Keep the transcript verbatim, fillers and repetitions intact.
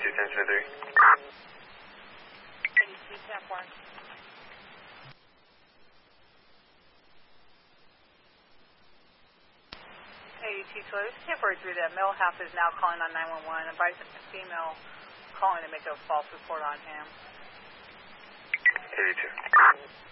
eighty-two, ten three. eighty-two, ten four. eighty-two, Toyota, ten forty-three, that male half is now calling on nine one one. Advise the female calling to make a false report on him. eighty-two.